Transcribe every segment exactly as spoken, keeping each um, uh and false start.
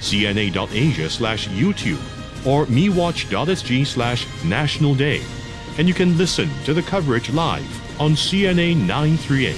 cna.asia slash YouTube, or mewatch.sg slash National Day. And you can listen to the coverage live on C N A nine thirty-eight.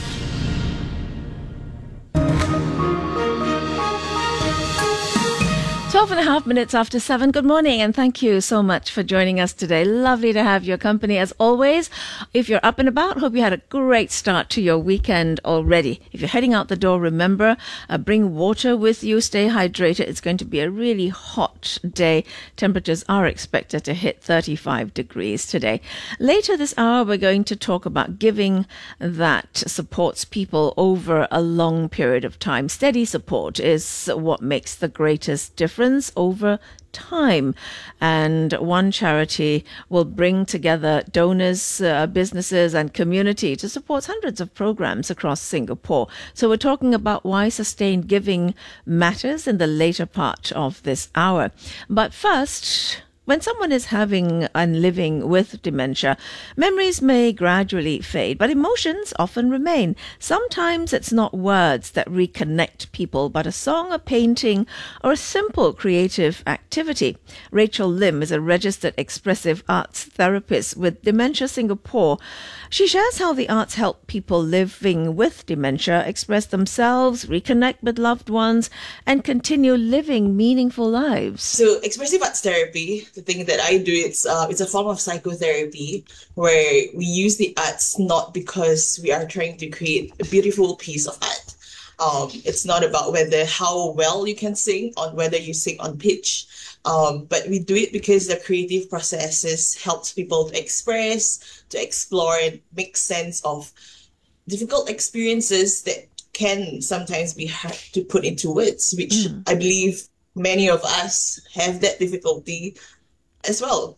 twelve and a half minutes after seven. Good morning, and thank you so much for joining us today. Lovely to have your company as always. If you're up and about, hope you had a great start to your weekend already. If you're heading out the door, remember, uh, bring water with you. Stay hydrated. It's going to be a really hot day. Temperatures are expected to hit thirty-five degrees today. Later this hour, we're going to talk about giving that supports people over a long period of time. Steady support is what makes the greatest difference over time, and one charity will bring together donors, uh, businesses and community to support hundreds of programs across Singapore. So we're talking about why sustained giving matters in the later part of this hour. But first, when someone is having and living with dementia, memories may gradually fade, but emotions often remain. Sometimes it's not words that reconnect people, but a song, a painting, or a simple creative activity. Rachel Lim is a registered expressive arts therapist with Dementia Singapore. She shares how the arts help people living with dementia express themselves, reconnect with loved ones, and continue living meaningful lives. So expressive arts therapy, the thing that I do, it's uh, it's a form of psychotherapy where we use the arts not because we are trying to create a beautiful piece of art. Um, it's not about whether how well you can sing or whether you sing on pitch, um, but we do it because the creative processes helps people to express, to explore, and make sense of difficult experiences that can sometimes be hard to put into words, which mm. I believe many of us have that difficulty as well.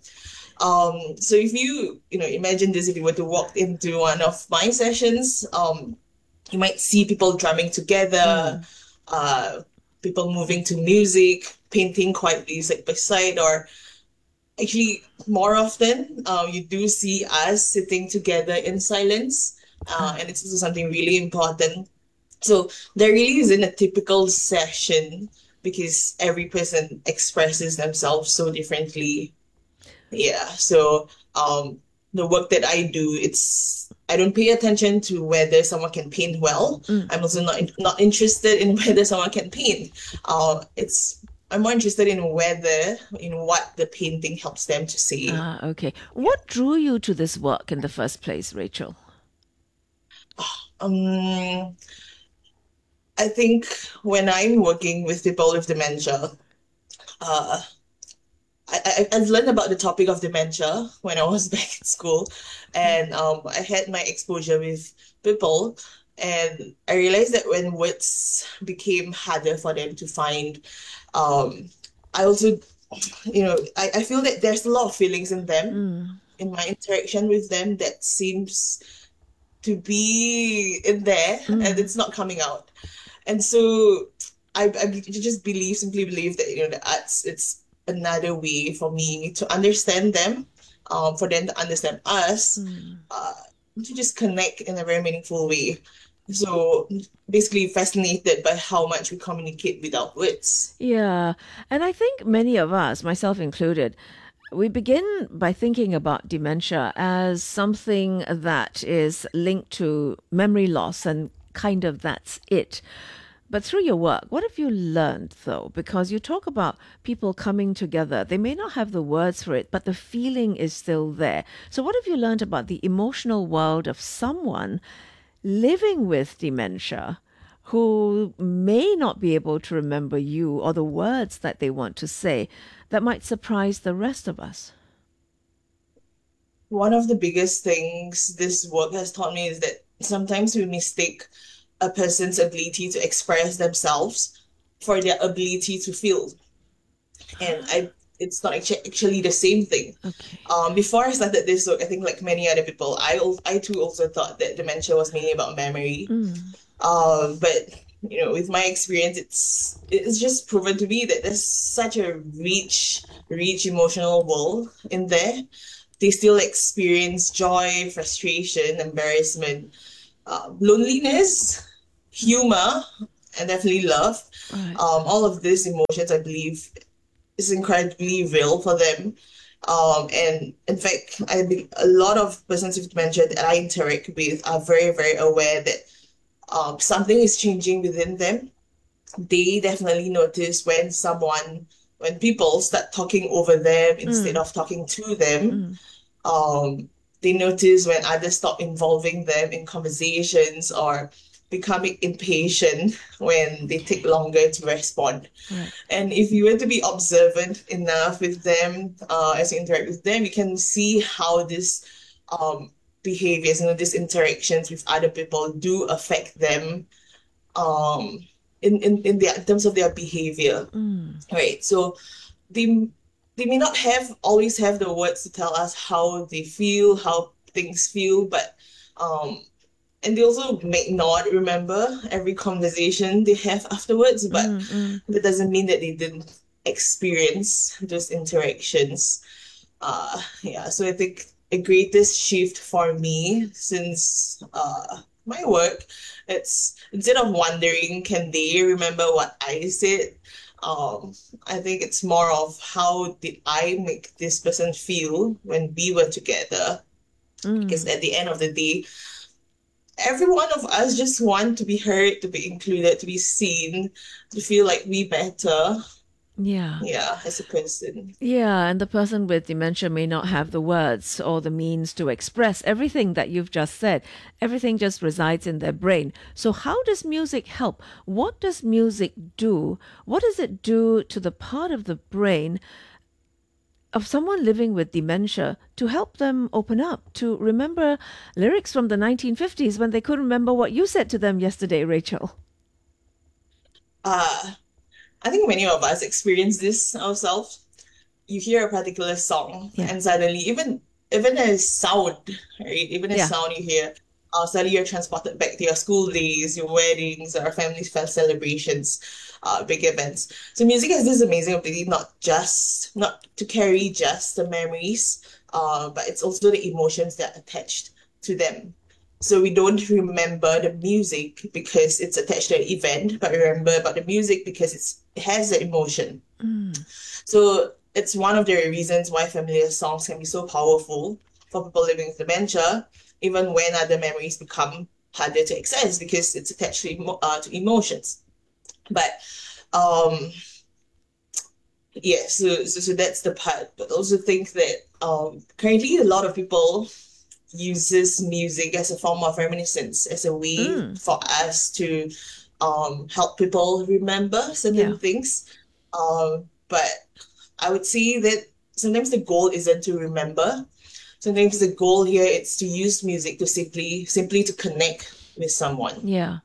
Um, so if you, you know, imagine this, if you were to walk into one of my sessions, um, you might see people drumming together, mm. uh, people moving to music, painting quietly side by side, or actually more often, uh, you do see us sitting together in silence, uh, and it's also something really important. So there really isn't a typical session because every person expresses themselves so differently. Yeah, so um, the work that I do, it's I don't pay attention to whether someone can paint well. Mm. I'm also not not interested in whether someone can paint. Uh, it's I'm more interested in whether in what the painting helps them to say. Ah, okay. What drew you to this work in the first place, Rachel? Um, I think when I'm working with people with dementia, uh, I, I, I've learned about the topic of dementia when I was back in school, and um, I had my exposure with people, and I realized that when words became harder for them to find, um, I also, you know, I, I feel that there's a lot of feelings in them, mm. in my interaction with them that seems to be in there, mm. and it's not coming out. And so I, I just believe, simply believe that, you know, the arts, it's another way for me to understand them, um, for them to understand us, mm. uh, to just connect in a very meaningful way. So basically fascinated by how much we communicate without words. Yeah. And I think many of us, myself included, we begin by thinking about dementia as something that is linked to memory loss, and kind of that's it. But through your work, what have you learned, though? Because you talk about people coming together. They may not have the words for it, but the feeling is still there. So what have you learned about the emotional world of someone living with dementia who may not be able to remember you or the words that they want to say that might surprise the rest of us? One of the biggest things this work has taught me is that sometimes we mistake a person's ability to express themselves for their ability to feel. And I, it's not actually the same thing. Okay. Um, before I started this work, I think like many other people, I, I too also thought that dementia was mainly about memory. Mm. Um, but, you know, with my experience, it's it's just proven to me that there's such a rich, rich emotional world in there. They still experience joy, frustration, embarrassment, uh, loneliness, humor, and definitely love. Right. Um, all of these emotions, I believe, is incredibly real for them. Um, and in fact, I think a lot of persons with dementia that I interact with are very, very aware that um, something is changing within them. They definitely notice when someone, when people start talking over them instead Mm, of talking to them. mm, Um, they notice when others stop involving them in conversations or becoming impatient when they take longer to respond. right. And if you were to be observant enough with them, uh, as you interact with them, you can see how this um, behaviors, you know, these interactions with other people do affect them um, in, in, in, their, in terms of their behavior, Mm, right? So they they may not have always have the words to tell us how they feel, how things feel, but um, and they also may not remember every conversation they have afterwards, but mm, mm. that doesn't mean that they didn't experience those interactions. Uh, yeah, so I think a greatest shift for me since uh, my work, it's instead of wondering, can they remember what I said? Um, I think it's more of how did I make this person feel when we were together? Because Mm. at the end of the day, every one of us just want to be heard, to be included, to be seen, to feel like we matter. Yeah. Yeah, as a person. Yeah, and the person with dementia may not have the words or the means to express everything that you've just said. Everything just resides in their brain. So, how does music help? What does music do? What does it do to the part of the brain of someone living with dementia to help them open up, to remember lyrics from the nineteen fifties when they couldn't remember what you said to them yesterday, Rachel? Uh, I think many of us experience this ourselves. You hear a particular song, Yeah. and suddenly, even even a sound, right? Even a Yeah. sound you hear, uh, suddenly you're transported back to your school days, your weddings, or family fest celebrations, uh, big events. So music has this amazing ability not just not to carry just the memories, uh, but it's also the emotions that are attached to them. So we don't remember the music because it's attached to an event, but remember about the music because it's, it has the emotion. Mm. So it's one of the reasons why familiar songs can be so powerful for people living with dementia, even when other memories become harder to access because it's attached to, emo- uh, to emotions. But um, yeah, so, so so that's the part. But also think that um, currently a lot of people uses music as a form of reminiscence, as a way Mm. for us to um, help people remember Yeah. certain things. Um, but I would say that sometimes the goal isn't to remember. Sometimes the goal here is to use music to simply simply to connect with someone. Yeah.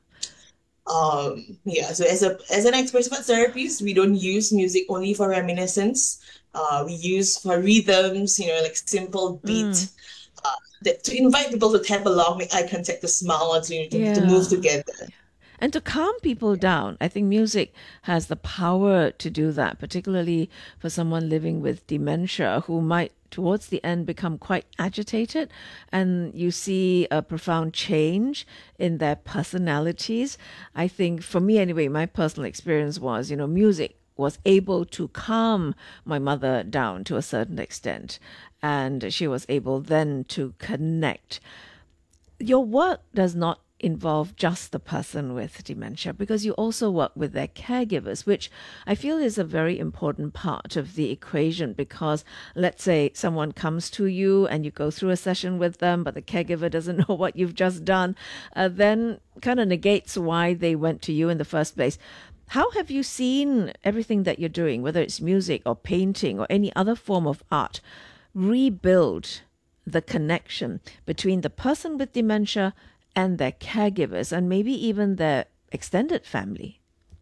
Um, yeah, so as a as an expert speech therapist, we don't use music only for reminiscence. Uh, we use for rhythms, you know, like simple Mm. beat, uh, that to invite people to tap along, make eye contact, to smile, or to, to, to move Yeah. together. And to calm people down, I think music has the power to do that, particularly for someone living with dementia who might, towards the end, become quite agitated. And you see a profound change in their personalities. I think, for me anyway, my personal experience was, you know, music was able to calm my mother down to a certain extent. And she was able then to connect. Your work does not involve just the person with dementia because you also work with their caregivers, which I feel is a very important part of the equation because let's say someone comes to you and you go through a session with them, but the caregiver doesn't know what you've just done, uh, then kind of negates why they went to you in the first place. How have you seen everything that you're doing, whether it's music or painting or any other form of art, rebuild the connection between the person with dementia and their caregivers and maybe even their extended family?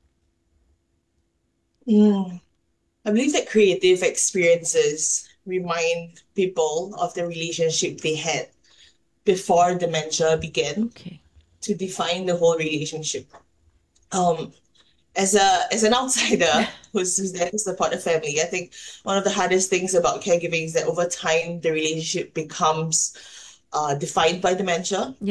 Mm. I believe that creative experiences remind people of the relationship they had before dementia began Okay. to define the whole relationship. Um, as a as an outsider who's, who's there to support the family, I think one of the hardest things about caregiving is that over time the relationship becomes uh, defined by dementia. Yeah.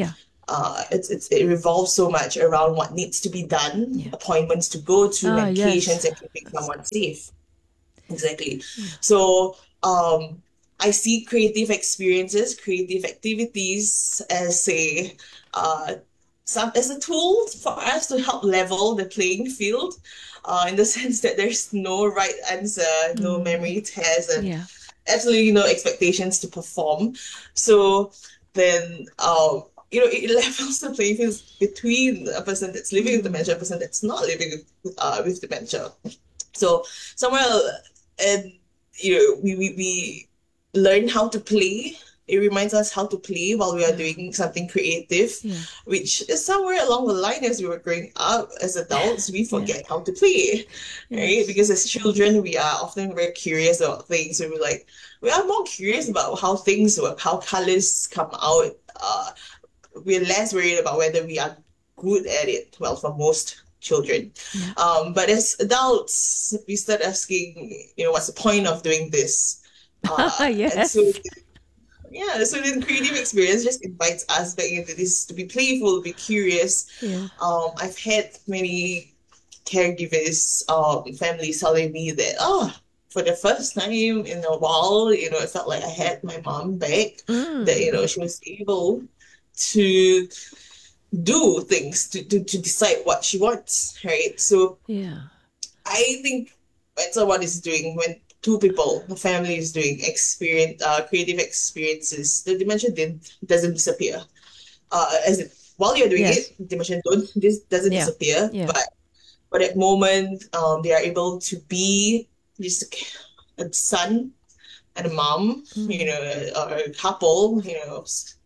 uh, it's, it's it revolves so much around what needs to be done, Yeah. appointments to go to, Ah, medications, yes. and keeping someone safe. Exactly. Yeah. So, um, I see creative experiences, creative activities as a uh, some as a tool for us to help level the playing field, uh, in the sense that there's no right answer, no Mm, memory test, and yeah. absolutely no expectations to perform. So then, um, you know, it levels the playing field between a person that's living with Mm, dementia, and a person that's not living with, uh, with dementia. So somewhere, and you know, we, we we learn how to play. It reminds us how to play while we are yeah. doing something creative, Yeah. which is somewhere along the line as we were growing up as adults, we Yeah. forget how to play, right? Yes. Because as children, we are often very curious about things. So we're like, we are more curious about how things work, how colors come out. Uh, we're less worried about whether we are good at it. Well, for most children. Yeah. Um, but as adults, we start asking, you know, what's the point of doing this? Uh, and so, Yes. yeah, so then creative experience just invites us back into this to be playful, to be curious. Yeah. Um, I've had many caregivers, um, families telling me that, oh, for the first time in a while, you know, it felt like I had my mom back, that, you know, Mm, she was able to do things, to, to, to decide what she wants, right? So yeah. I think when someone is doing, when two people, the family is doing experience, uh, creative experiences, the dementia didn't, doesn't disappear. Uh, as in, while you're doing Yes. it, dementia don't, this doesn't Yeah. disappear, Yeah. but for that moment, um, they are able to be just a, a son and a mom, you Mm, know, or a couple, you know,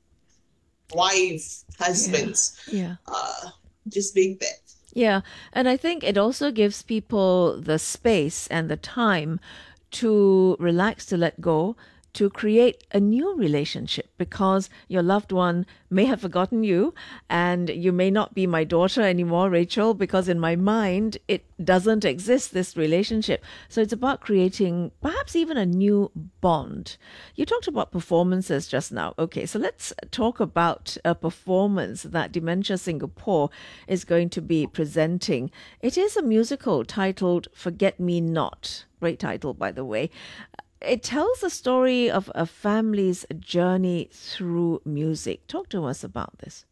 wife, yeah. husbands, Yeah. uh, just being there. Yeah, and I think it also gives people the space and the time to relax, to let go, to create a new relationship because your loved one may have forgotten you and you may not be my daughter anymore, Rachel, because in my mind it doesn't exist, this relationship. So it's about creating perhaps even a new bond. You talked about performances just now. Okay, so let's talk about a performance that Dementia Singapore is going to be presenting. It is a musical titled Forget Me Not. Great title, by the way. It tells the story of a family's journey through music. Talk to us about this.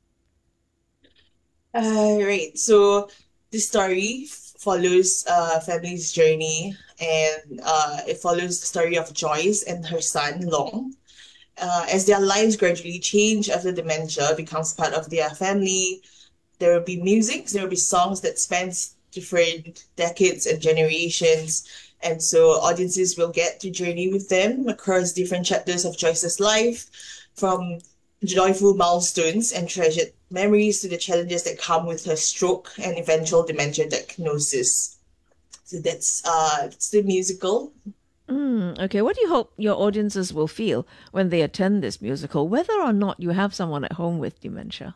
Uh, right. So the story follows uh family's journey, and uh it follows the story of Joyce and her son Long. Uh, as their lives gradually change after dementia becomes part of their family, there will be music, there will be songs that spans different decades and generations. And so audiences will get to journey with them across different chapters of Joyce's life, from joyful milestones and treasured memories to the challenges that come with her stroke and eventual dementia diagnosis. So that's uh that's the musical. Mm, okay, what do you hope your audiences will feel when they attend this musical, whether or not you have someone at home with dementia?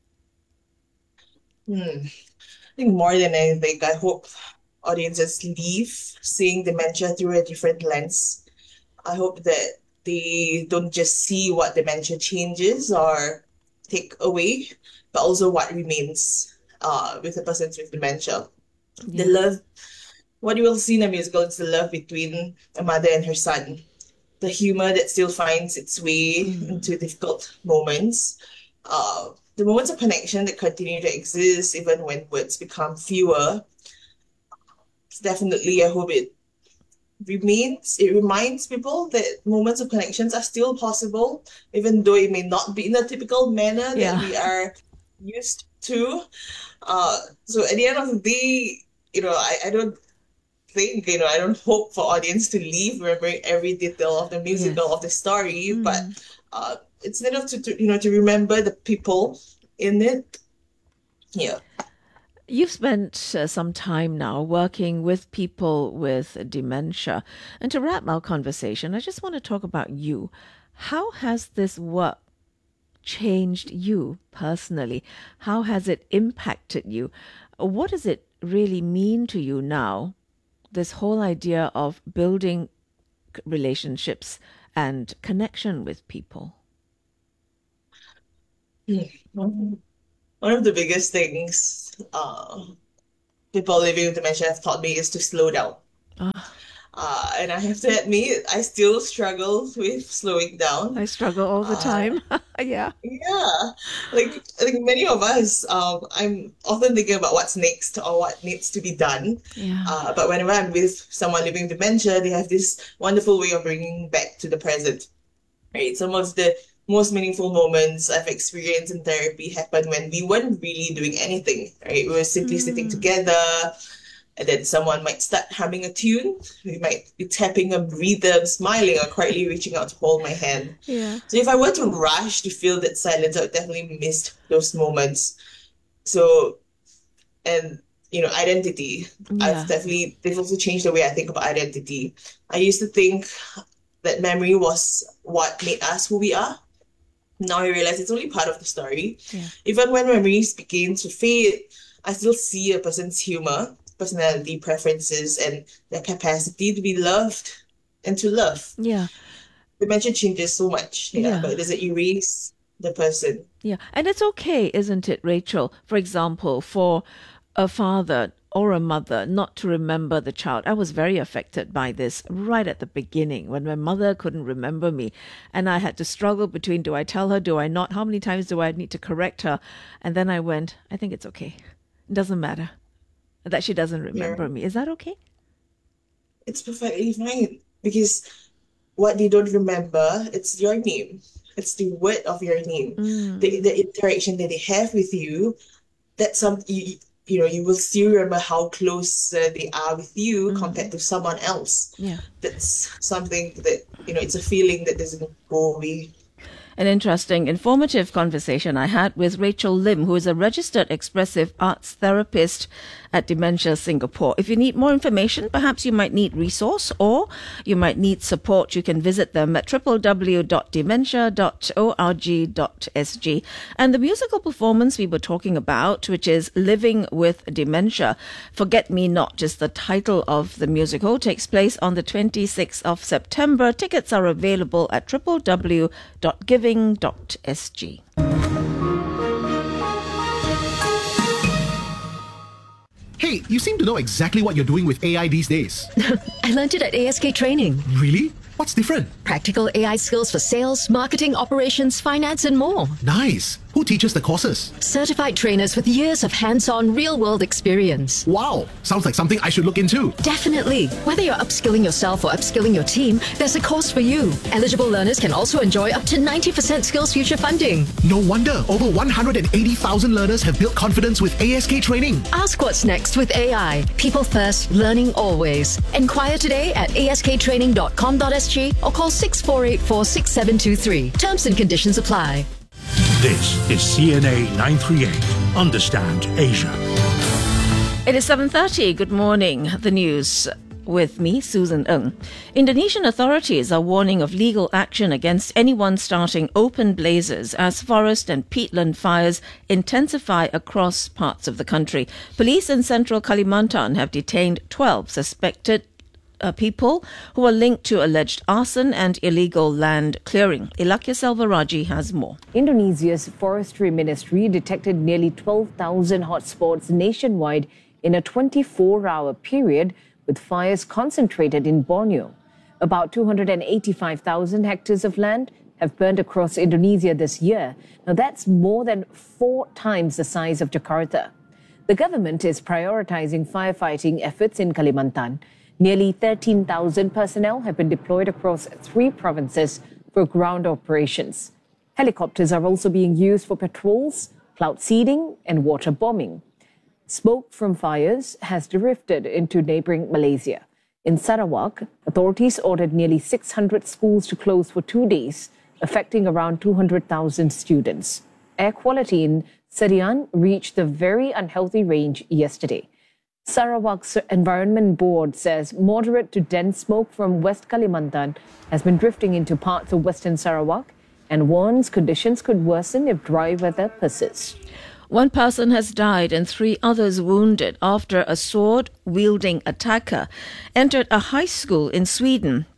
Hmm. I think more than anything, I hope audiences leave seeing dementia through a different lens. I hope that they don't just see what dementia changes or take away, but also what remains uh, with the persons with dementia. The Yeah. love, what you will see in the musical is the love between a mother and her son. The humor that still finds its way Mm, into difficult moments. Uh, the moments of connection that continue to exist even when words become fewer. It's definitely, I hope it remains, it reminds people that moments of connections are still possible, even though it may not be in the typical manner that yeah. we are used to. Uh, so at the end of the day, you know, I, I don't think, you know, I don't hope for audience to leave remembering every detail of the musical, Yes. of the story, but Mm. uh, it's enough to, to, you know, to remember the people in it. Yeah. You've spent uh, some time now working with people with dementia. And to wrap our conversation, I just want to talk about you. How has this work changed you personally? How has it impacted you? What does it really mean to you now, this whole idea of building c- relationships and connection with people? One of the biggest things uh, people living with dementia have taught me is to slow down. Ah, Uh, and I have to admit, I still struggle with slowing down. I struggle all the Uh, time. Yeah. yeah, like like many of us, um, I'm often thinking about what's next or what needs to be done. Yeah. Uh, but whenever I'm with someone living with dementia, they have this wonderful way of bringing back to the present. Right? Some of the most meaningful moments I've experienced in therapy happened when we weren't really doing anything, right? We were simply sitting Mm, together, and then someone might start humming a tune. We might be tapping a rhythm, smiling, or quietly reaching out to hold my hand. yeah. So if I were to rush to fill that silence, I would definitely miss those moments. So, and you know, identity. I've Yeah. definitely, they've also changed the way I think about identity. I used to think that memory was what made us who we are. Now I realize it's only part of the story. Yeah. Even when memories begin to fade, I still see a person's humor, personality, preferences, and their capacity to be loved and to love. Yeah. Dementia changes so much, yeah, but Yeah. it doesn't erase the person. Yeah. And it's okay, isn't it, Rachel? For example, for a father or a mother not to remember the child. I was very affected by this right at the beginning when my mother couldn't remember me. And I had to struggle between, do I tell her, do I not? How many times do I need to correct her? And then I went, I think it's okay. It doesn't matter that she doesn't Yeah, remember me. Is that okay? it's perfectly fine because what they don't remember, it's your name. It's the word of your name. Mm, The the interaction that they have with you, that's some you, you know, you will still remember how close uh, they are with you compared mm, to someone else. yeah. That's something that, you know, it's a feeling that doesn't go away. An interesting, informative conversation I had with Rachel Lim, who is a registered expressive arts therapist at Dementia Singapore. If you need more information, perhaps you might need resource or you might need support, you can visit them at w w w dot dementia dot org dot s g. And the musical performance we were talking about, which is Living with Dementia, Forget Me Not, is the title of the musical, takes place on the twenty-sixth of September. Tickets are available at w w w dot giving dot s g. Hey, you seem to know exactly what you're doing with A I these days. I learned it at A S K Training. Really? What's different? Practical A I skills for sales, marketing, operations, finance, and more. Nice. Who teaches the courses? Certified trainers with years of hands-on, real-world experience. Wow, sounds like something I should look into. Definitely. Whether you're upskilling yourself or upskilling your team, there's a course for you. Eligible learners can also enjoy up to ninety percent Skills Future funding. No wonder over one hundred eighty thousand learners have built confidence with A S K Training. Ask what's next with A I. People first, learning always. Inquire today at a s k training dot com dot s g or call six four eight four, six seven two three. Terms and conditions apply. This is C N A nine thirty-eight. Understand Asia. It is seven thirty. Good morning. The news with me, Susan Ng. Indonesian authorities are warning of legal action against anyone starting open blazes as forest and peatland fires intensify across parts of the country. Police in central Kalimantan have detained twelve suspected Uh, people who are linked to alleged arson and illegal land clearing. Ilakia Selvaraji has more. Indonesia's forestry ministry detected nearly twelve thousand hotspots nationwide in a twenty-four hour period, with fires concentrated in Borneo. About two hundred eighty-five thousand hectares of land have burned across Indonesia this year. Now, that's more than four times the size of Jakarta. The government is prioritizing firefighting efforts in Kalimantan. Nearly thirteen thousand personnel have been deployed across three provinces for ground operations. Helicopters are also being used for patrols, cloud seeding, and water bombing. Smoke from fires has drifted into neighboring Malaysia. In Sarawak, authorities ordered nearly six hundred schools to close for two days, affecting around two hundred thousand students. Air quality in Serian reached the very unhealthy range yesterday. Sarawak's Environment Board says moderate to dense smoke from West Kalimantan has been drifting into parts of Western Sarawak and warns conditions could worsen if dry weather persists. One person has died and three others wounded after a sword-wielding attacker entered a high school in Sweden.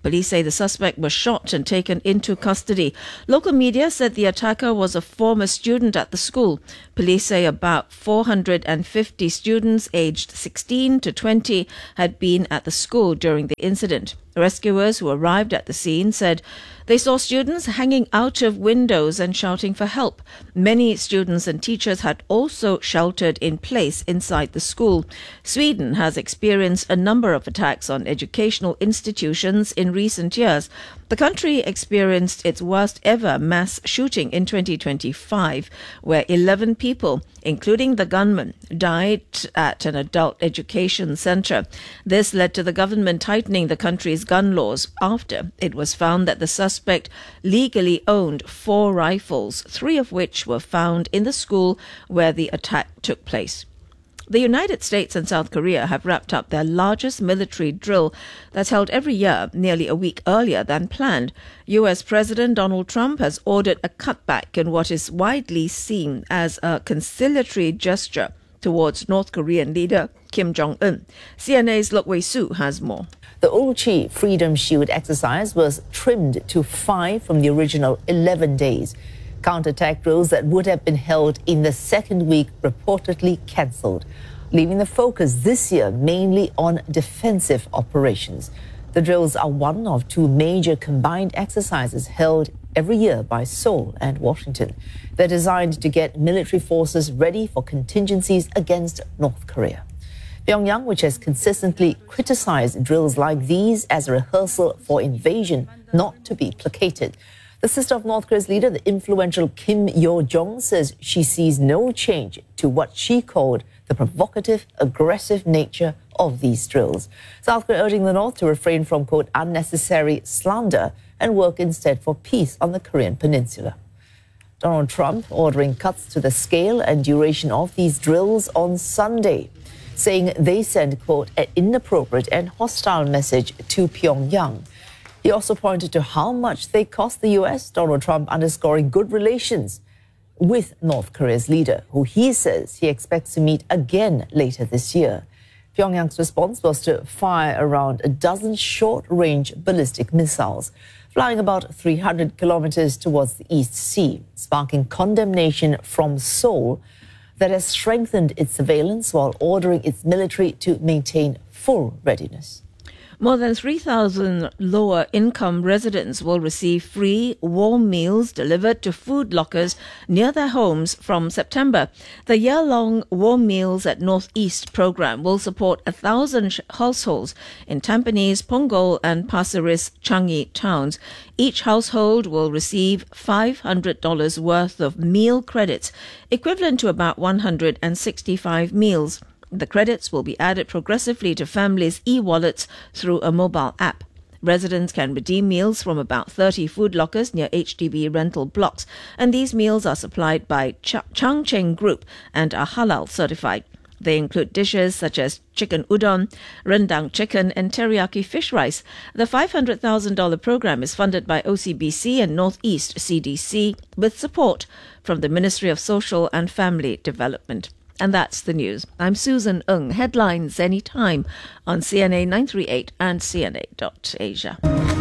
Police say the suspect was shot and taken into custody. Local media said the attacker was a former student at the school. Police say about four hundred fifty students aged sixteen to twenty had been at the school during the incident. Rescuers who arrived at the scene said they saw students hanging out of windows and shouting for help. Many students and teachers had also sheltered in place inside the school. Sweden has experienced a number of attacks on educational institutions in recent years. The country experienced its worst ever mass shooting in twenty twenty-five, where eleven people, including the gunman, died at an adult education center. This led to the government tightening the country's gun laws after it was found that the suspect legally owned four rifles, three of which were found in the school where the attack took place. The United States and South Korea have wrapped up their largest military drill that's held every year, nearly a week earlier than planned. U S President Donald Trump has ordered a cutback in what is widely seen as a conciliatory gesture towards North Korean leader Kim Jong-un. C N A's Lok Wei-Su has more. The Ulchi Freedom Shield exercise was trimmed to five from the original eleven days. Counterattack drills that would have been held in the second week reportedly cancelled, leaving the focus this year mainly on defensive operations. The drills are one of two major combined exercises held every year by Seoul and Washington. They're designed to get military forces ready for contingencies against North Korea. Pyongyang, which has consistently criticized drills like these as a rehearsal for invasion, not to be placated. The sister of North Korea's leader, the influential Kim Yo-jong, says she sees no change to what she called the provocative, aggressive nature of these drills. South Korea urging the North to refrain from, quote, unnecessary slander and work instead for peace on the Korean peninsula. Donald Trump ordering cuts to the scale and duration of these drills on Sunday, saying they send, quote, an inappropriate and hostile message to Pyongyang. He also pointed to how much they cost the U S, Donald Trump underscoring good relations with North Korea's leader, who he says he expects to meet again later this year. Pyongyang's response was to fire around a dozen short-range ballistic missiles, flying about three hundred kilometers towards the East Sea, sparking condemnation from Seoul that has strengthened its surveillance while ordering its military to maintain full readiness. More than three thousand lower-income residents will receive free warm meals delivered to food lockers near their homes from September. The year-long Warm Meals at Northeast program will support one thousand households in Tampines, Punggol and Pasir Ris, Changi towns. Each household will receive five hundred dollars worth of meal credits, equivalent to about one hundred sixty-five meals. The credits will be added progressively to families' e-wallets through a mobile app. Residents can redeem meals from about thirty food lockers near H D B rental blocks, and these meals are supplied by Ch- Changcheng Group and are halal certified. They include dishes such as chicken udon, rendang chicken and teriyaki fish rice. The five hundred thousand dollars program is funded by O C B C and Northeast C D C with support from the Ministry of Social and Family Development. And that's the news. I'm Susan Ng. Headlines anytime on C N A nine thirty-eight and C N A dot asia.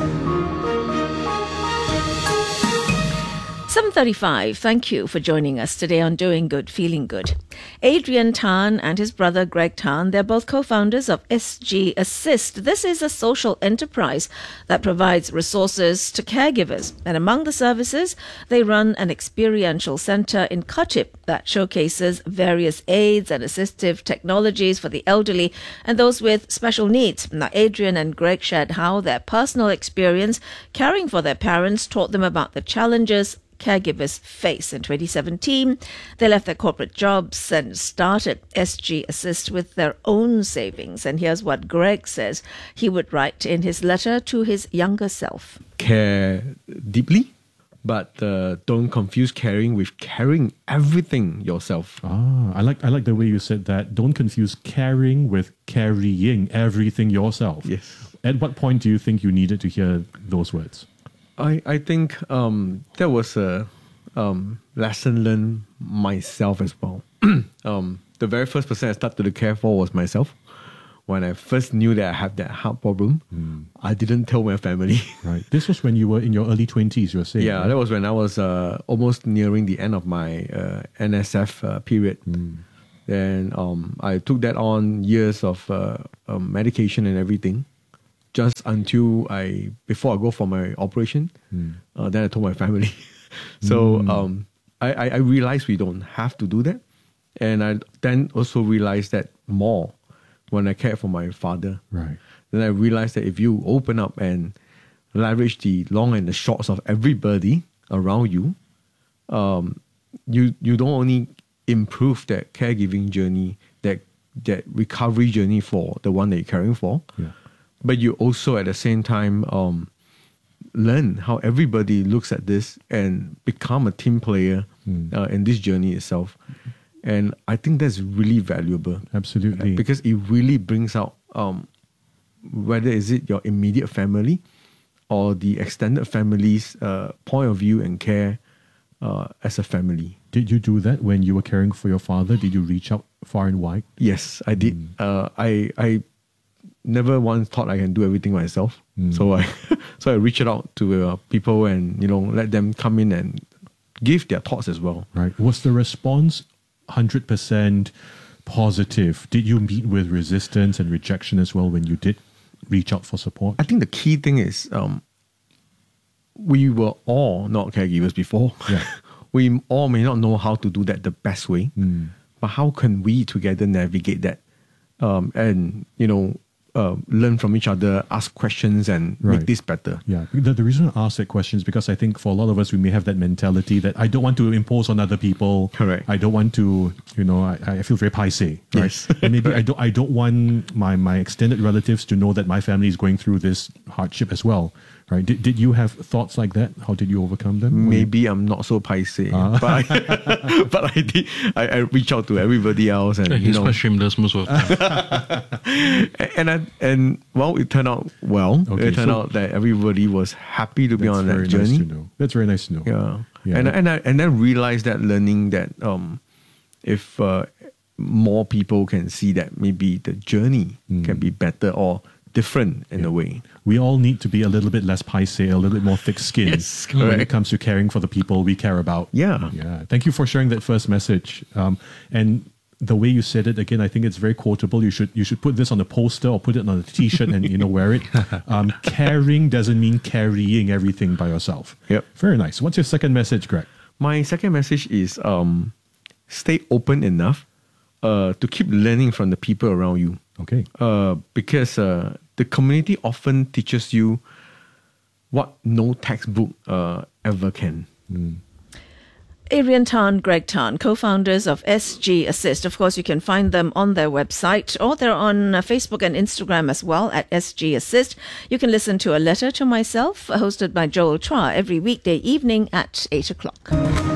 seven thirty-five. Thank you for joining us today on Doing Good, Feeling Good. Adrian Tan and his brother Greg Tan, they're both co-founders of S G Assist. This is a social enterprise that provides resources to caregivers. And among the services, they run an experiential center in Khatib that showcases various aids and assistive technologies for the elderly and those with special needs. Now, Adrian and Greg shared how their personal experience caring for their parents taught them about the challenges caregivers face. In twenty seventeen, they left their corporate jobs and started S G Assist with their own savings. And here's what Greg says he would write in his letter to his younger self. Care deeply, but uh, don't confuse caring with carrying everything yourself. Ah, I like I like the way you said that. Don't confuse caring with carrying everything yourself. Yes. At what point do you think you needed to hear those words? I, I think um, that was a um, lesson learned myself as well. um, the very first person I started to care for was myself. When I first knew that I had that heart problem, mm. I didn't tell my family. Right. This was when you were in your early twenties, you were saying. Yeah, right? that was when I was uh, almost nearing the end of my uh, N S F uh, period. Mm. Then um, I took that on, years of uh, um, medication and everything, just until I, before I go for my operation, Mm. uh, then I told my family. so Mm. um, I, I, I realized we don't have to do that. And I then also realized that more when I cared for my father. Right. Then I realized that if you open up and leverage the long and the shorts of everybody around you, um, you you don't only improve that caregiving journey, that that recovery journey for the one that you're caring for, Yeah. but you also at the same time um, learn how everybody looks at this and become a team player Mm. uh, in this journey itself. And I think that's really valuable. Absolutely. Because it really brings out um, whether is it your immediate family or the extended family's uh, point of view and care uh, as a family. Did you do that when you were caring for your father? Did you reach out far and wide? Yes, I did. Mm. Uh, I I never once thought I can do everything myself. Mm. So I so I reached out to uh, people and you know let them come in and give their thoughts as well. Right. Was the response one hundred percent positive? Did you meet with resistance and rejection as well when you did reach out for support? I think the key thing is um, we were all not caregivers before. Yeah. We all may not know how to do that the best way, Mm. but how can we together navigate that um, and, you know, uh, learn from each other, ask questions and Right. make this better? Yeah, the, the reason I ask that question is because I think for a lot of us, we may have that mentality that I don't want to impose on other people. Correct. I don't want to, you know, I, I feel very paiseh, right? Yes. And maybe I don't, I don't want my, my extended relatives to know that my family is going through this hardship as well, right? Did, did you have thoughts like that? How did you overcome them? Maybe I'm not so paiseh, Ah. but, I, but I did. I, I reach out to everybody else, and Yeah, you he's know, quite shameless most of the time. and I, and well, it turned out well. Okay, it turned so- out that everybody was happy to be That's on very that journey. nice to know. That's very nice to know. Yeah, Yeah. and and I, and then realized that learning that um, if uh, more people can see that maybe the journey Mm. can be better or different in a way. We all need to be a little bit less paiseh, a little bit more thick-skinned Yes, when it correct. comes to caring for the people we care about. Yeah. Yeah. Thank you for sharing that first message. Um, and the way you said it, again, I think it's very quotable. You should you should put this on a poster or put it on a t-shirt and, you know, wear it. Um, caring doesn't mean carrying everything by yourself. Yep. Very nice. What's your second message, Greg? My second message is um, stay open enough uh, to keep learning from the people around you. Okay. Uh, because uh, the community often teaches you what no textbook uh, ever can. Mm. Adrian Tan, Greg Tan, co-founders of S G Assist. Of course, you can find them on their website or they're on uh, Facebook and Instagram as well at S G Assist. You can listen to A Letter to Myself, hosted by Joel Chua, every weekday evening at eight o'clock.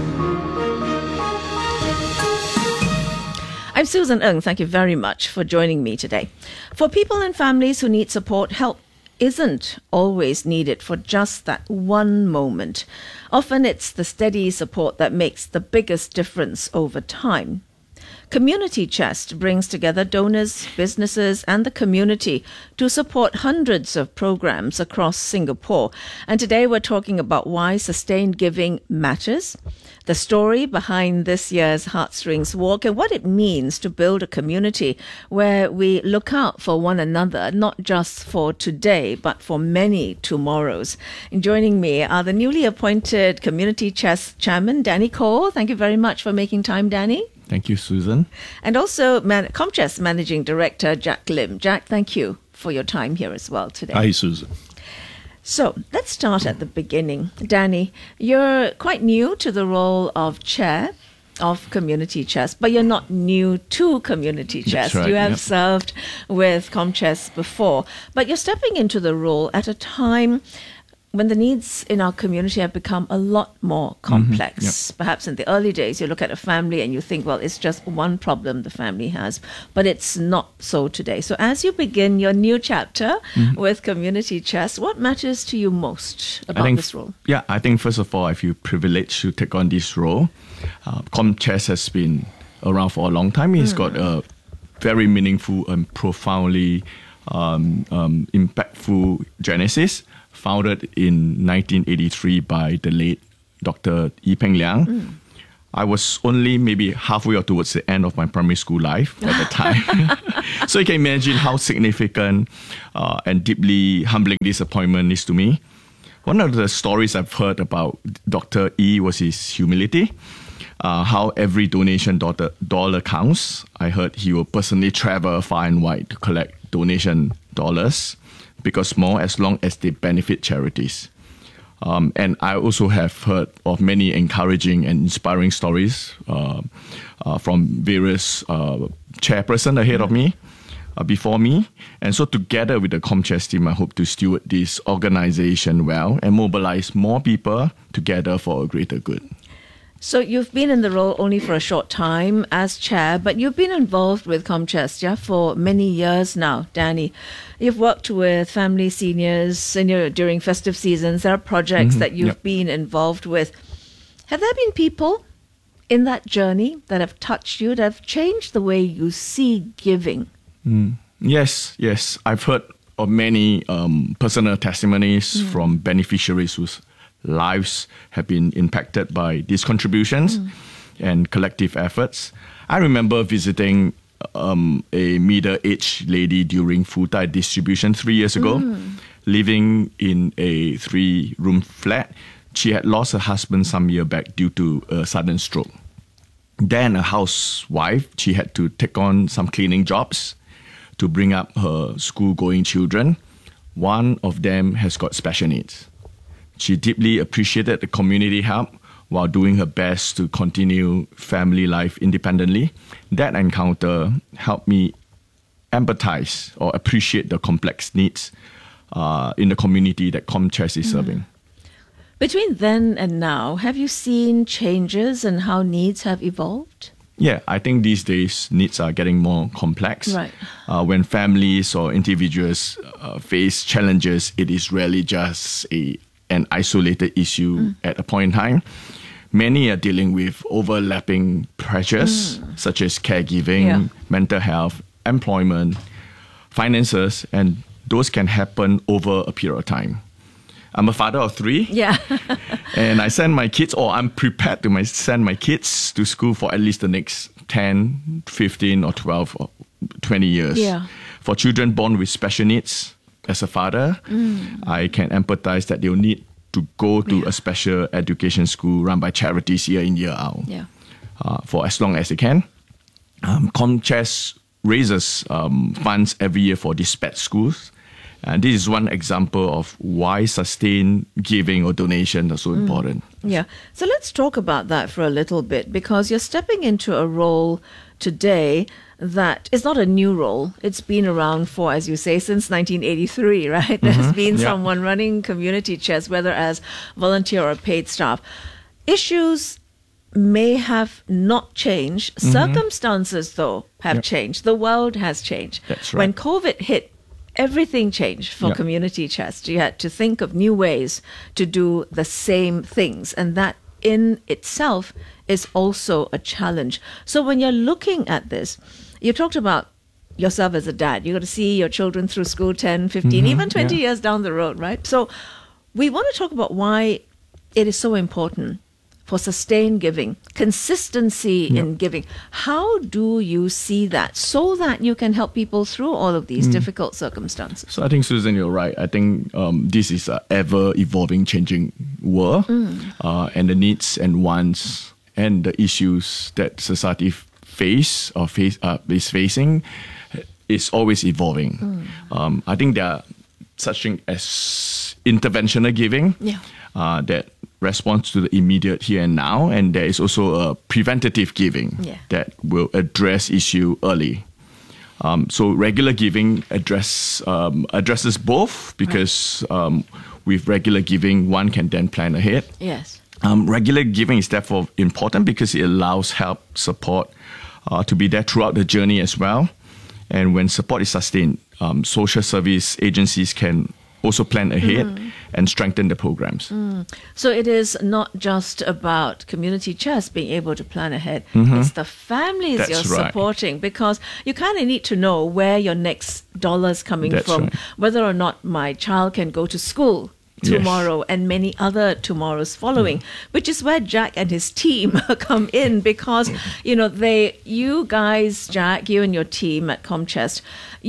I'm Susan Ng. Thank you very much for joining me today. For people and families who need support, help isn't always needed for just that one moment. Often it's the steady support that makes the biggest difference over time. Community Chest brings together donors, businesses, and the community to support hundreds of programs across Singapore. And today we're talking about why sustained giving matters, the story behind this year's Heartstrings Walk, and what it means to build a community where we look out for one another, not just for today, but for many tomorrows. And joining me are the newly appointed Community Chest Chairman, Danny Cole. Thank you very much for making time, Danny. Thank you, Susan. And also Man- Comchest Managing Director Jack Lim. Jack, thank you for your time here as well today. Hi, Susan. So let's start at the beginning. Danny, you're quite new to the role of chair of Community Chest, but you're not new to Community Chest. right, You have yep. served with Comchest before, but you're stepping into the role at a time when the needs in our community have become a lot more complex. yep. Perhaps in the early days, you look at a family and you think, well, it's just one problem the family has, but it's not so today. So as you begin your new chapter with Community Chest, what matters to you most about I think, this role? Yeah, I think first of all, I feel privileged to take on this role. Uh, Comchest has been around for a long time. It's got a very meaningful and profoundly um, um, impactful Genesis, founded in nineteen eighty-three by the late Doctor Ee Peng Liang. Mm. I was only maybe halfway or towards the end of my primary school life at the time. So you can imagine how significant uh, and deeply humbling this appointment is to me. One of the stories I've heard about Doctor Ee was his humility, uh, how every donation dollar, dollar counts. I heard he will personally travel far and wide to collect donation dollars, big or small, as long as they benefit charities. Um, and I also have heard of many encouraging and inspiring stories uh, uh, from various uh, chairpersons ahead of me, uh, before me. And so together with the ComChest team, I hope to steward this organization well and mobilize more people together for a greater good. So you've been in the role only for a short time as chair, but you've been involved with ComChest, yeah, for many years now, Danny. You've worked with family seniors and you're, during festive seasons. There are projects mm-hmm. that you've yep. been involved with. Have there been people in that journey that have touched you, that have changed the way you see giving? Mm. Yes, yes. I've heard of many um, personal testimonies mm. from beneficiaries whose lives have been impacted by these contributions mm. and collective efforts. I remember visiting um, a middle-aged lady during Futai distribution three years ago, mm. living in a three-room flat. She had lost her husband some year back due to a sudden stroke. Then a housewife, she had to take on some cleaning jobs to bring up her school-going children. One of them has got special needs. She deeply appreciated the community help while doing her best to continue family life independently. That encounter helped me empathize or appreciate the complex needs uh, in the community that ComChest is mm. serving. Between then and now, have you seen changes in how needs have evolved? Yeah, I think these days needs are getting more complex. Right. Uh, when families or individuals uh, face challenges, it is rarely just a an isolated issue mm. at a point in time. Many are dealing with overlapping pressures mm. such as caregiving, yeah. mental health, employment, finances, and those can happen over a period of time. I'm a father of three. Yeah. And I send my kids, or I'm prepared to my, send my kids to school for at least the next ten, fifteen, or twelve, or twenty years. Yeah. For children born with special needs, as a father, mm. I can empathize that they'll need to go to yeah. a special education school run by charities year in, year out yeah. uh, for as long as they can. Um, ComChest raises um, funds every year for these pet schools. And this is one example of why sustained giving or donation are so mm. important. Yeah. So let's talk about that for a little bit, because you're stepping into a role today that is not a new role. It's been around for, as you say, since nineteen eighty-three, right? Mm-hmm. There's been yeah. someone running community chest, whether as volunteer or paid staff. Issues may have not changed. Mm-hmm. Circumstances, though, have yep. changed. The world has changed. That's right. When COVID hit, everything changed for yep. community chest. You had to think of new ways to do the same things, and that in itself is also a challenge. So when you're looking at this, you talked about yourself as a dad. You got to see your children through school ten, fifteen, mm-hmm. even twenty yeah. years down the road, right? So we want to talk about why it is so important for sustained giving, consistency yep. in giving. How do you see that so that you can help people through all of these mm. difficult circumstances? So I think, Susan, you're right. I think um, this is an ever-evolving, changing world. Mm. Uh, and the needs and wants and the issues that society face or face uh, is facing is always evolving. Mm. Um, I think there are such things as interventional giving yeah. uh, that responds to the immediate here and now, and there is also a preventative giving yeah. that will address issue early. Um, so regular giving address um, addresses both, because right. um, with regular giving, one can then plan ahead. Yes. Um, regular giving is therefore important because it allows help, support uh, to be there throughout the journey as well. And when support is sustained, um, social service agencies can also plan ahead mm. and strengthen the programs. Mm. So it is not just about community chest being able to plan ahead. Mm-hmm. It's the families That's you're right. supporting, because you kind of need to know where your next dollar is coming That's from, right. whether or not my child can go to school tomorrow, yes. and many other tomorrows following, mm. which is where Jack and his team come in, because you know they, you guys, Jack, you and your team at ComChest,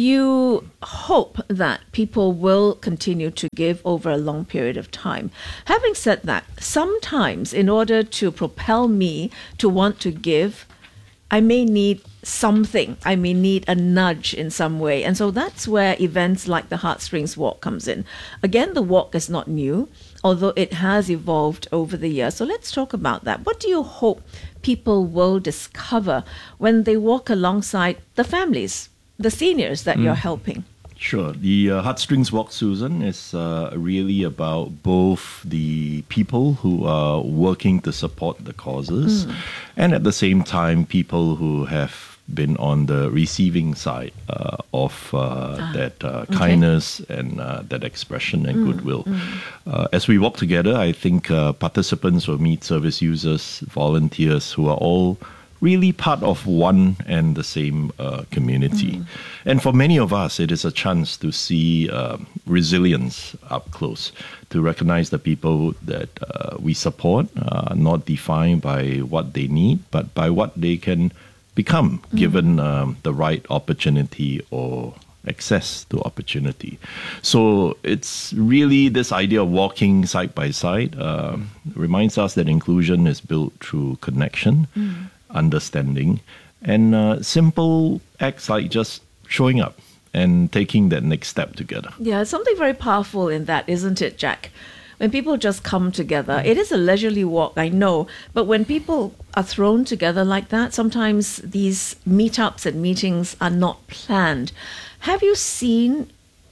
you hope that people will continue to give over a long period of time. Having said that, sometimes in order to propel me to want to give, I may need something. I may need a nudge in some way. And so that's where events like the Heartstrings Walk comes in. Again, the walk is not new, although it has evolved over the years. So let's talk about that. What do you hope people will discover when they walk alongside the families, the seniors that mm. you're helping? Sure. The uh, Heartstrings Walk, Susan, is uh, really about both the people who are working to support the causes mm. and at the same time people who have been on the receiving side uh, of uh, ah, that uh, okay. kindness and uh, that expression and mm, goodwill. Mm. Uh, as we walk together, I think uh, participants will meet service users, volunteers who are all really part of one and the same uh, community. Mm. And for many of us, it is a chance to see uh, resilience up close, to recognize the people that uh, we support, uh, not defined by what they need, but by what they can become, mm. given um, the right opportunity or access to opportunity. So it's really this idea of walking side by side uh, reminds us that inclusion is built through connection, mm. understanding, and uh, simple acts like just showing up and taking that next step together. Yeah, it's something very powerful in that, isn't it, Jack? When people just come together, it is a leisurely walk, I know, but when people are thrown together like that, sometimes these meetups and meetings are not planned. Have you seen,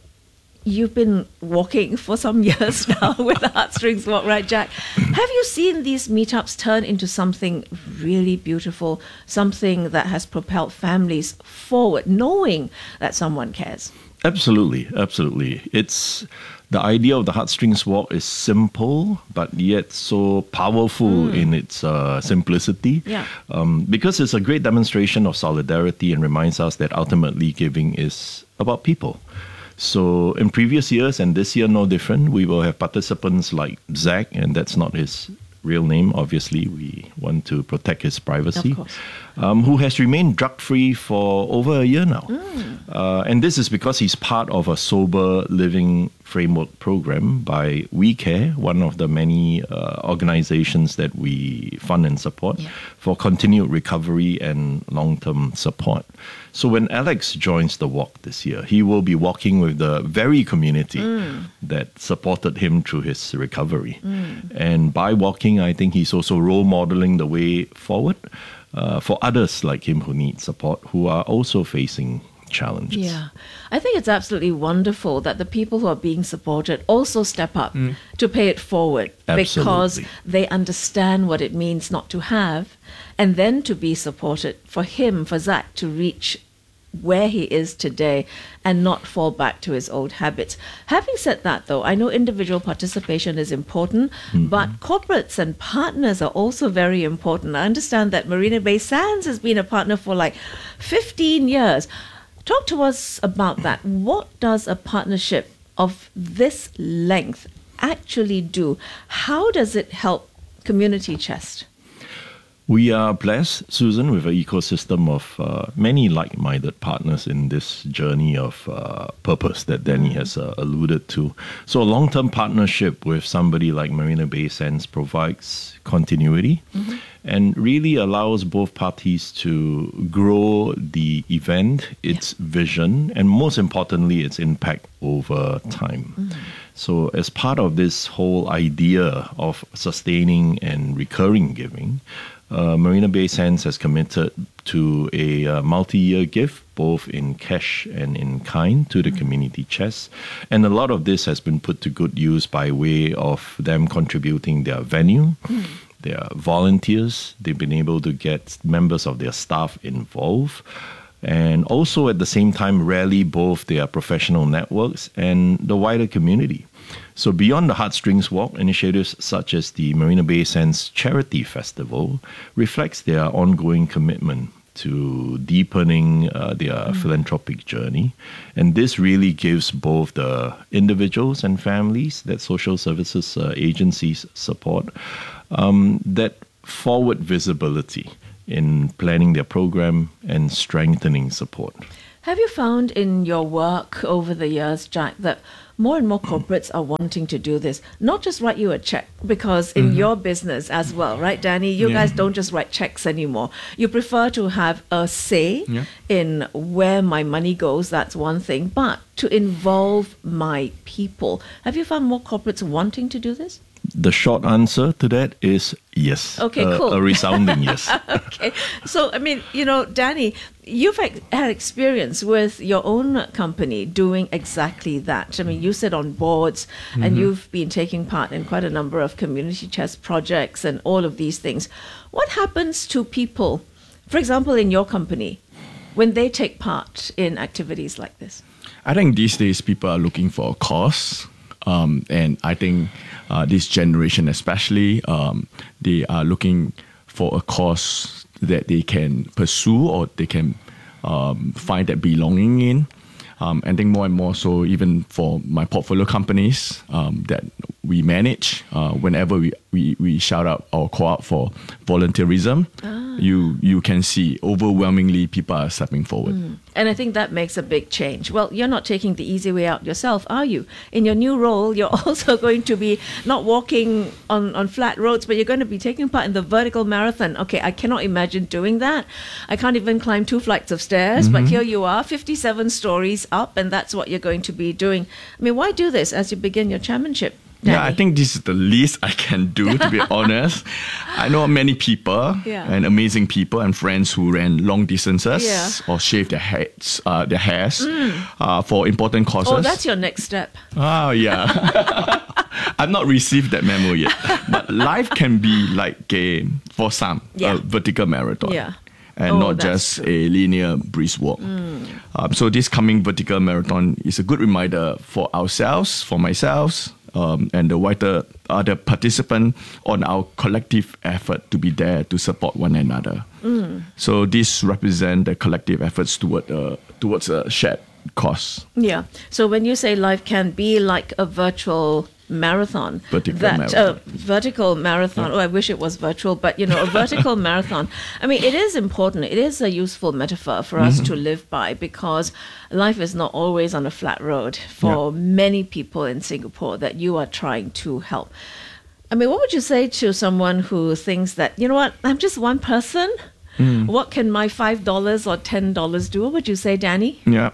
you've been walking for some years now with the Heartstrings Walk, right, Jack? Have you seen these meetups turn into something really beautiful, something that has propelled families forward, knowing that someone cares? Absolutely, absolutely. It's the idea of the Heartstrings Walk is simple, but yet so powerful mm. in its uh, simplicity. Yeah. Um, because it's a great demonstration of solidarity and reminds us that ultimately giving is about people. So in previous years, and this year no different, we will have participants like Zach, and that's not his real name, obviously. We want to protect his privacy. Of course. Um, who has remained drug-free for over a year now. Mm. Uh, and this is because he's part of a sober living framework program by We Care, one of the many uh, organizations that we fund and support yeah. for continued recovery and long-term support. So when Alex joins the walk this year, he will be walking with the very community mm. that supported him through his recovery. Mm. And by walking, I think he's also role modeling the way forward uh, for others like him who need support, who are also facing challenges. Yeah, I think it's absolutely wonderful that the people who are being supported also step up mm. to pay it forward. Absolutely. Because they understand what it means not to have, and then to be supported, for him, for Zach, to reach where he is today and not fall back to his old habits. Having said that, though, I know individual participation is important, mm-hmm. but corporates and partners are also very important. I understand that Marina Bay Sands has been a partner for like fifteen years. Talk to us about that. What does a partnership of this length actually do? How does it help Community Chest? We are blessed, Susan, with an ecosystem of uh, many like-minded partners in this journey of uh, purpose that Danny mm-hmm. has uh, alluded to. So a long-term partnership with somebody like Marina Bay Sands provides continuity mm-hmm. and really allows both parties to grow the event, its yeah. vision, and most importantly, its impact over time. Mm-hmm. So as part of this whole idea of sustaining and recurring giving, Uh, Marina Bay Sands has committed to a uh, multi-year gift, both in cash and in kind, to the mm. community chest. And a lot of this has been put to good use by way of them contributing their venue, mm. their volunteers. They've been able to get members of their staff involved. and also at the same time rally both their professional networks and the wider community. So beyond the Heartstrings Walk, initiatives such as the Marina Bay Sands Charity Festival reflects their ongoing commitment to deepening uh, their mm. philanthropic journey. And this really gives both the individuals and families that social services uh, agencies support um, that forward visibility in planning their program and strengthening support. Have you found in your work over the years, Jack, that more and more corporates are wanting to do this, not just write you a check, because in mm-hmm. your business as well, right, Danny, you yeah. guys don't just write checks anymore. You prefer to have a say yeah. in where my money goes, that's one thing, but to involve my people. Have you found more corporates wanting to do this? The short answer to that is yes. Okay, uh, cool. A resounding yes. Okay. So, I mean, you know, Danny, you've had experience with your own company doing exactly that. I mean, you sit on boards mm-hmm. and you've been taking part in quite a number of community chest projects and all of these things. What happens to people, for example, in your company, when they take part in activities like this? I think these days people are looking for a cause. Um, and I think uh, this generation especially, um, they are looking for a cause that they can pursue or they can um, find that belonging in. Um, I think more and more so even for my portfolio companies um, that we manage, uh, whenever we, we, we shout out or call out for volunteerism, ah. you you can see overwhelmingly people are stepping forward. Mm. And I think that makes a big change. Well, you're not taking the easy way out yourself, are you? In your new role, you're also going to be not walking on, on flat roads, but you're going to be taking part in the vertical marathon. Okay, I cannot imagine doing that. I can't even climb two flights of stairs, mm-hmm. but here you are, fifty-seven stories up, and that's what you're going to be doing. I mean, why do this as you begin your chairmanship? Danny? Yeah, I think this is the least I can do, to be honest. I know many people yeah. and amazing people and friends who ran long distances yeah. or shaved their heads, uh, their hairs mm. uh, for important causes. Oh, that's your next step. Oh, yeah. I've not received that memo yet. But life can be like a, for some, yeah. a vertical marathon. Yeah. And oh, not just true. a linear brisk walk. Mm. Um, so this coming vertical marathon is a good reminder for ourselves, for myself, um, and the wider other participant on our collective effort to be there to support one another. Mm. So this represents the collective efforts toward uh, towards a shared cause. Yeah. So when you say life can be like a virtual marathon, vertical that marathon. Uh, vertical marathon. Yeah. Oh, I wish it was virtual, but you know, a vertical marathon. I mean, it is important. It is a useful metaphor for us mm-hmm. to live by, because life is not always on a flat road for yeah. many people in Singapore that you are trying to help. I mean, what would you say to someone who thinks that, you know what, I'm just one person. Mm. What can my five dollars or ten dollars do? What would you say, Danny? Yeah.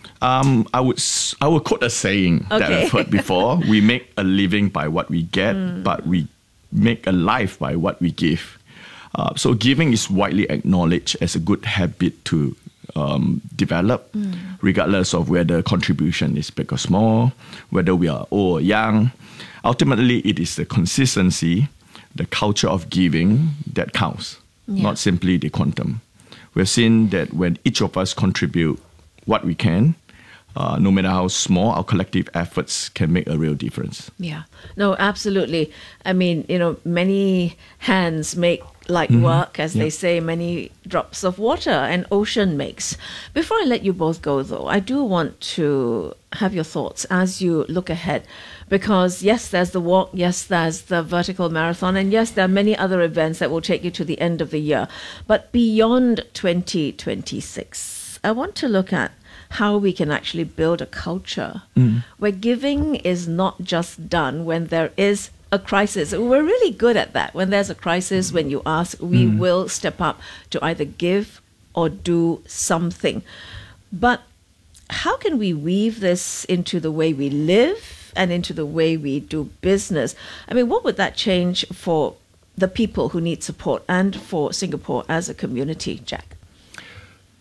Um, I would I would quote a saying okay. that I've heard before. We make a living by what we get, mm. but we make a life by what we give. Uh, so giving is widely acknowledged as a good habit to um, develop, mm. regardless of whether contribution is big or small, whether we are old or young. Ultimately, it is the consistency, the culture of giving that counts, yeah. not simply the quantum. We've seen that when each of us contribute what we can, Uh, no matter how small, our collective efforts can make a real difference. Yeah, no, absolutely. I mean, you know, many hands make light mm-hmm. work, as yep. they say, many drops of water an ocean makes. Before I let you both go, though, I do want to have your thoughts as you look ahead. Because yes, there's the walk, yes, there's the vertical marathon, and yes, there are many other events that will take you to the end of the year. But beyond twenty twenty-six, I want to look at how we can actually build a culture mm. where giving is not just done when there is a crisis. We're really good at that. When there's a crisis, when you ask, we mm. will step up to either give or do something. But how can we weave this into the way we live and into the way we do business? I mean, what would that change for the people who need support and for Singapore as a community, Jack?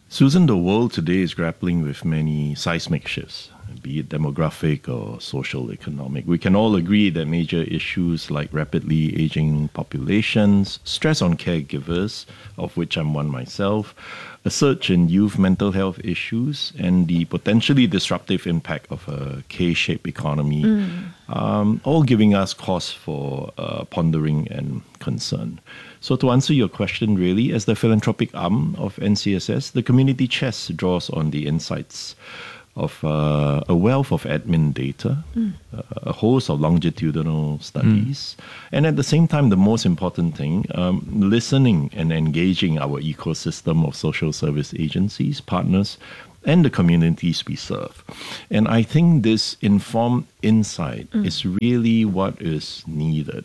Susan, the world today is grappling with many seismic shifts, be it demographic or social economic. We can all agree that major issues like rapidly aging populations, stress on caregivers, of which I'm one myself, a surge in youth mental health issues, and the potentially disruptive impact of a K-shaped economy, mm. um, all giving us cause for uh, pondering and concern. So to answer your question, really, as the philanthropic arm of N C S S, the community chest draws on the insights of uh, a wealth of admin data, mm. uh, a host of longitudinal studies, mm. and at the same time, the most important thing, um, listening and engaging our ecosystem of social service agencies, partners, and the communities we serve. And I think this informed insight mm. is really what is needed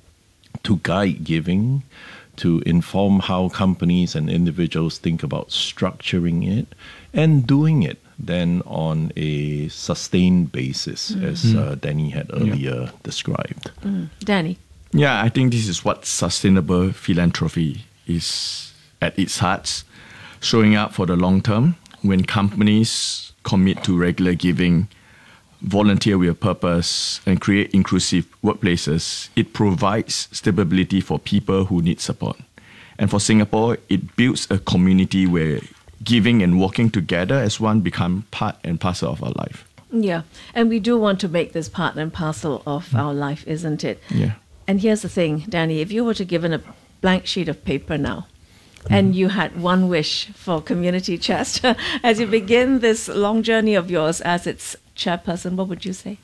to guide giving, to inform how companies and individuals think about structuring it and doing it then on a sustained basis, mm. as uh, Danny had earlier yeah. described. Mm. Danny? Yeah, I think this is what sustainable philanthropy is at its heart, showing up for the long term. When companies commit to regular giving, volunteer with a purpose, and create inclusive workplaces, it provides stability for people who need support. And for Singapore, it builds a community where giving and working together as one become part and parcel of our life. Yeah, and we do want to make this part and parcel of mm. our life, isn't it? Yeah. And here's the thing, Danny, if you were to given a blank sheet of paper now, and you had one wish for Community Chest as you begin this long journey of yours as its chairperson, what would you say?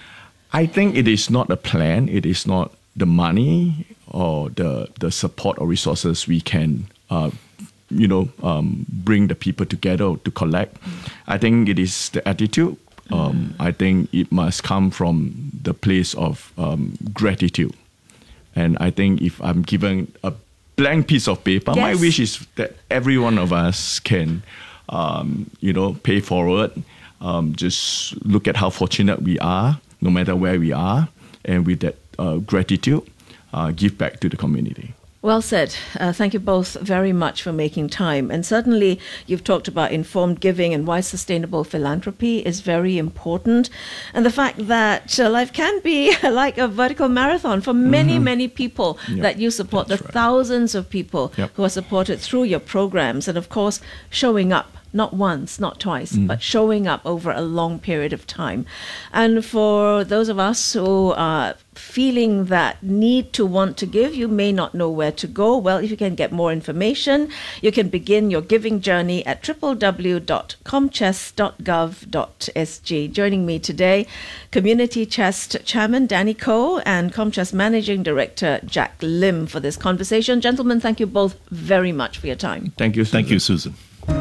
I think it is not a plan. It is not the money or the the support or resources we can, uh, you know, um, bring the people together to collect. Mm. I think it is the attitude. Um, mm. I think it must come from the place of um, gratitude. And I think if I'm given a blank piece of paper, yes. my wish is that every one of us can, um, you know, pay forward. Um, just look at how fortunate we are, no matter where we are, and with that uh, gratitude, uh, give back to the community. Well said. Uh, thank you both very much for making time. And certainly you've talked about informed giving and why sustainable philanthropy is very important. And the fact that uh, life can be like a vertical marathon for many, mm-hmm. many people yep. that you support, That's the right. thousands of people yep. who are supported through your programs. And of course, showing up. Not once, not twice, mm. but showing up over a long period of time. And for those of us who are feeling that need to want to give, you may not know where to go. Well, if you can get more information, you can begin your giving journey at w w w dot comchest dot gov dot s g. Joining me today, Community Chest Chairman Danny Koh and Comchest Managing Director Jack Lim for this conversation. Gentlemen, thank you both very much for your time. Thank you, Susan. Thank you, Susan.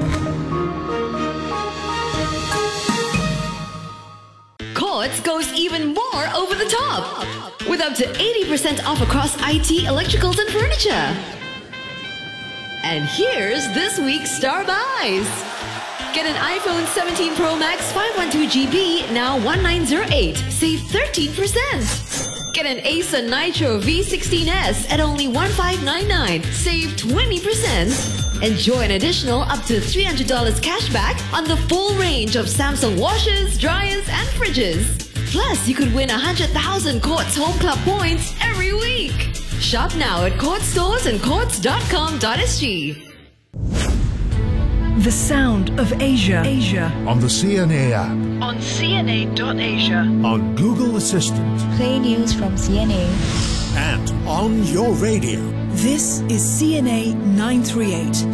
Courts goes even more over the top with up to eighty percent off across I T, electricals, and furniture. And here's this week's star buys. Get an iPhone seventeen Pro Max five twelve gigabytes, now nineteen oh eight, save thirteen percent. Get an Acer Nitro V sixteen S at only fifteen ninety-nine, save twenty percent. Enjoy an additional up to three hundred dollars cashback on the full range of Samsung washers, dryers, and fridges. Plus, you could win one hundred thousand Courts Home Club points every week. Shop now at Courts stores and courts dot com dot s g. The sound of Asia. Asia. On the C N A app. On C N A dot asia. On Google Assistant. Play news from C N A. And on your radio. This is C N A nine thirty-eight.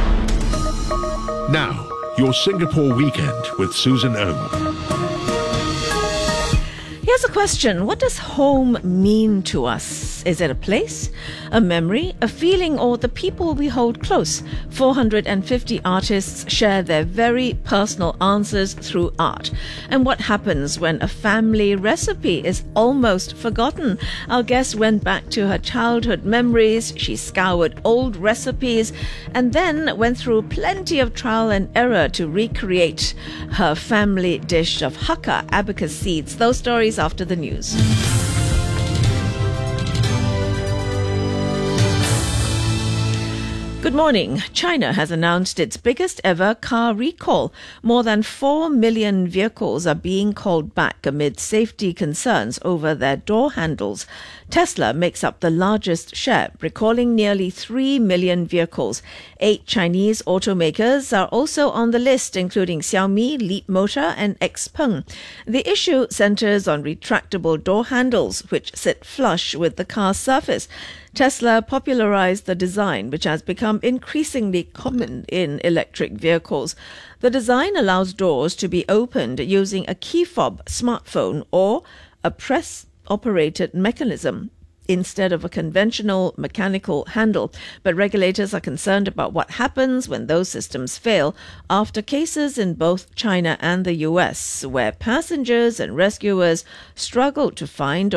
Now, your Singapore weekend with Susan Ohm. Here's a question. What does home mean to us? Is it a place, a memory, a feeling, or the people we hold close? four hundred fifty artists share their very personal answers through art. And what happens when a family recipe is almost forgotten? Our guest went back to her childhood memories. She scoured old recipes and then went through plenty of trial and error to recreate her family dish of Hakka abacus seeds. Those stories after the news. Good morning. China has announced its biggest ever car recall. More than four million vehicles are being called back amid safety concerns over their door handles. Tesla makes up the largest share, recalling nearly three million vehicles. Eight Chinese automakers are also on the list, including Xiaomi, Leapmotor and Xpeng. The issue centers on retractable door handles, which sit flush with the car's surface. Tesla popularized the design, which has become increasingly common in electric vehicles. The design allows doors to be opened using a key fob smartphone or a press-operated mechanism instead of a conventional mechanical handle. But regulators are concerned about what happens when those systems fail after cases in both China and the U S, where passengers and rescuers struggled to find